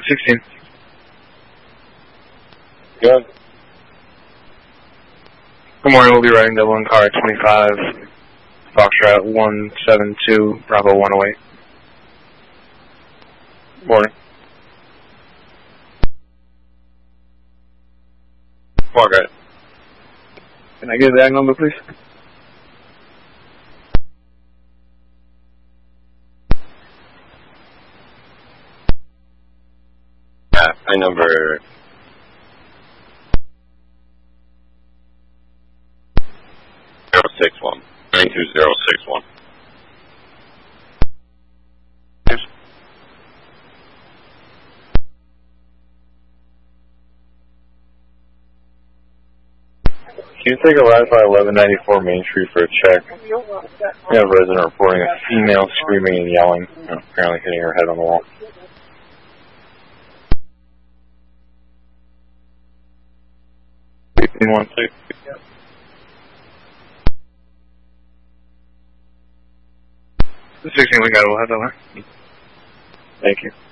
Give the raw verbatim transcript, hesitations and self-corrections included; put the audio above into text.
sixteen. Good. Good morning, we'll be riding double in car twenty-five, Foxtrot one seven two, Bravo one oh eight. Morning. Okay. Can I get that number, please? Yeah, my number zero six one nine two zero six one. Can you take a ride by eleven ninety-four Main Street for a check? We have a resident reporting a female screaming and yelling, you know, apparently hitting her head on the wall. sixteen one six. sixteen, we got it, we'll have that one. Thank you.